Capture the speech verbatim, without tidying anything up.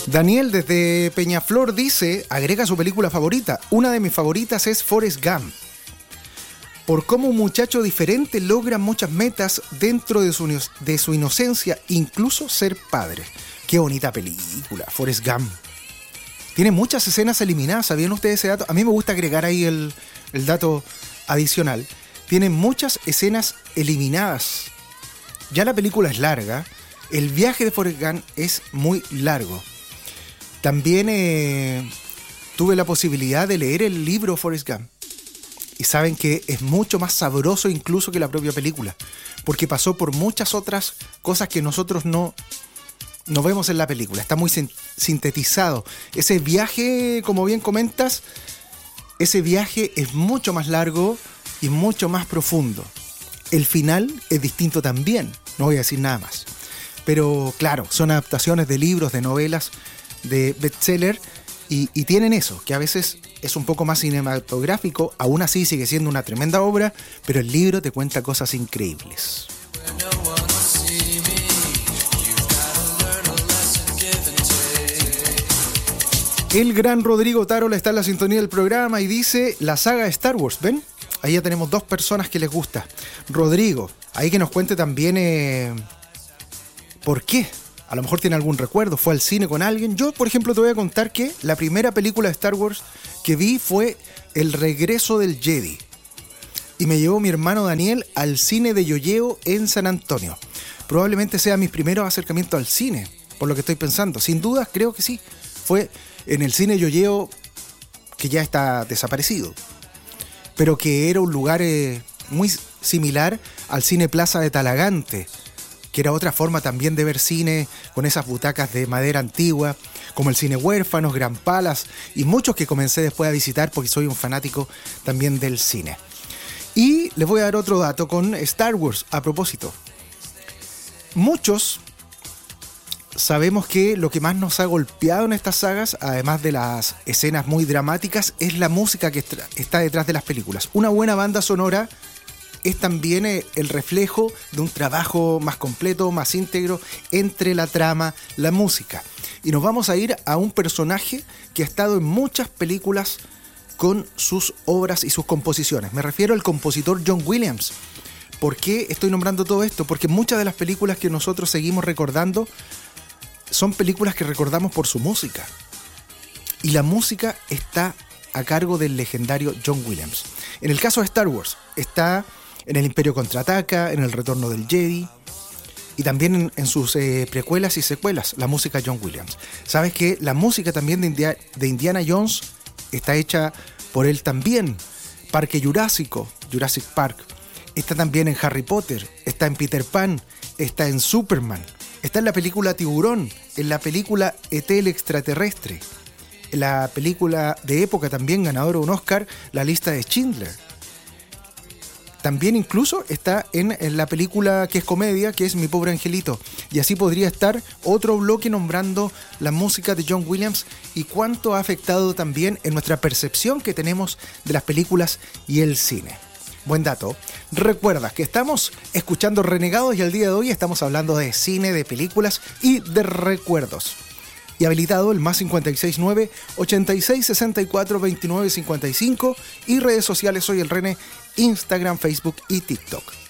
Daniel desde Peñaflor dice, agrega su película favorita. Una de mis favoritas es Forrest Gump. Por cómo un muchacho diferente logra muchas metas dentro de su, de su inocencia, incluso ser padre. Qué bonita película, Forrest Gump. Tiene muchas escenas eliminadas, ¿sabían ustedes ese dato? A mí me gusta agregar ahí el, el dato adicional. Tiene muchas escenas eliminadas. Ya la película es larga, el viaje de Forrest Gump es muy largo. También eh, tuve la posibilidad de leer el libro Forrest Gump. Y saben que es mucho más sabroso incluso que la propia película. Porque pasó por muchas otras cosas que nosotros no, no vemos en la película. Está muy sin, sintetizado. Ese viaje, como bien comentas, ese viaje es mucho más largo y mucho más profundo. El final es distinto también. No voy a decir nada más. Pero claro, son adaptaciones de libros, de novelas, de bestseller, y, y tienen eso, que a veces es un poco más cinematográfico, aún así sigue siendo una tremenda obra, pero el libro te cuenta cosas increíbles. El gran Rodrigo Tarola está en la sintonía del programa y dice, la saga de Star Wars, ¿ven? Ahí ya tenemos dos personas que les gusta. Rodrigo, ahí que nos cuente también eh, por qué. A lo mejor tiene algún recuerdo, fue al cine con alguien. Yo, por ejemplo, te voy a contar que la primera película de Star Wars que vi fue El regreso del Jedi. Y me llevó mi hermano Daniel al cine de Yoyeo en San Antonio. Probablemente sea mis primeros acercamientos al cine, por lo que estoy pensando. Sin dudas, creo que sí. Fue en el cine Yoyeo, que ya está desaparecido, pero que era un lugar eh, muy similar al Cine Plaza de Talagante, que era otra forma también de ver cine, con esas butacas de madera antigua, como el Cine Huérfanos, Gran Palace, y muchos que comencé después a visitar porque soy un fanático también del cine. Y les voy a dar otro dato con Star Wars, a propósito. Muchos sabemos que lo que más nos ha golpeado en estas sagas, además de las escenas muy dramáticas, es la música que está detrás de las películas. Una buena banda sonora es también el reflejo de un trabajo más completo, más íntegro entre la trama, la música. Y nos vamos a ir a un personaje que ha estado en muchas películas con sus obras y sus composiciones. Me refiero al compositor John Williams. ¿Por qué estoy nombrando todo esto? Porque muchas de las películas que nosotros seguimos recordando son películas que recordamos por su música. Y la música está a cargo del legendario John Williams. En el caso de Star Wars, está en El Imperio Contraataca, en El Retorno del Jedi, y también en, en sus eh, precuelas y secuelas, la música John Williams. ¿Sabes que la música también de, India, de Indiana Jones está hecha por él también? Parque Jurásico, Jurassic Park. Está también en Harry Potter, está en Peter Pan, está en Superman, está en la película Tiburón, en la película E T el extraterrestre, en la película de época también ganadora de un Oscar, La lista de Schindler. También incluso está en, en la película que es comedia, que es Mi pobre angelito. Y así podría estar otro bloque nombrando la música de John Williams y cuánto ha afectado también en nuestra percepción que tenemos de las películas y el cine. Buen dato. Recuerda que estamos escuchando Renegados y el día de hoy estamos hablando de cine, de películas y de recuerdos. Y habilitado el más cinco seis nueve, ochenta y seis, sesenta y cuatro, veintinueve, cincuenta y cinco y redes sociales Soy el Rene, Instagram, Facebook y TikTok.